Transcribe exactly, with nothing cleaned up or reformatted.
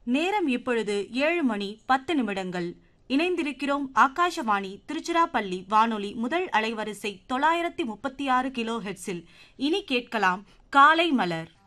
நேரம் இப்பொழுது ஏழு மணி பத்து நிமிடங்கள். இணைந்திருக்கிறோம் ஆகாஷவாணி திருச்சிராப்பள்ளி வானொலி முதல் அலைவரிசை தொள்ளாயிரத்தி முப்பத்தி ஆறு கிலோ ஹெர்ட்ஸில். இனி கேட்கலாம் காலை மலர்.